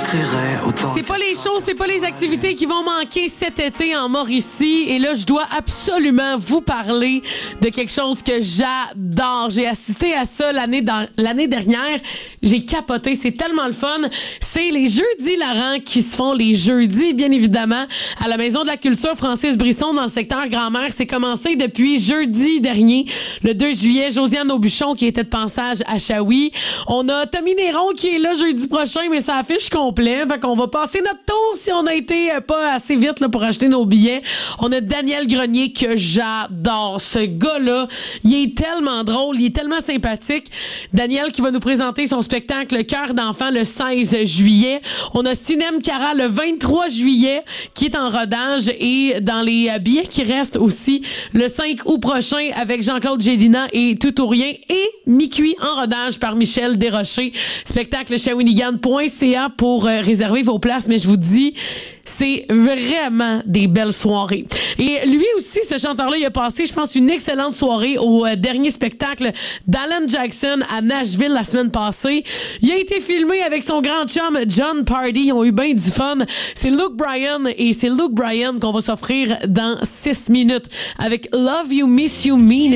t'écrirai autant. C'est pas les shows, c'est pas les activités qui vont manquer cet été en Mauricie. Et là, je dois absolument vous parler de quelque chose que j'adore. J'ai assisté à ça l'année dernière. J'ai capoté. C'est tellement le fun. C'est les Jeudis Laurent qui se font les jeudis, bien évidemment, à la Maison de la Culture Francis Brisson dans le secteur Grand-Mère. C'est commencé depuis jeudi dernier, le 2 juillet. Josiane Aubuchon qui était de passage à Shawi. On a Tommy Néron qui est là jeudi prochain, mais ça affiche complet. Fait qu'on va passer notre tour si on a été pas assez vite là, pour acheter nos billets. On a Daniel Grenier que j'adore. Ce gars-là, il est tellement drôle, il est tellement sympathique. Daniel qui va nous présenter son spectacle Cœur d'enfant le 16 juillet. On a Cinem Cara le 23 juillet qui est en rodage et dans les billets qui restent aussi le 5 août prochain avec Jean-Claude Gélina et Tout ou Rien et Mi-Cuit en rodage par Michel Desrochers. Spectacle shawinigan.ca pour réserver vos places, mais je vous dis, c'est vraiment des belles soirées. Et lui aussi, ce chanteur-là, il a passé, je pense, une excellente soirée au dernier spectacle d'Alan Jackson à Nashville la semaine passée. Il a été filmé avec son grand chum John Pardy. Ils ont eu bien du fun. C'est Luke Bryan et c'est Luke Bryan qu'on va s'offrir dans 6 minutes avec Love You, Miss You, Mean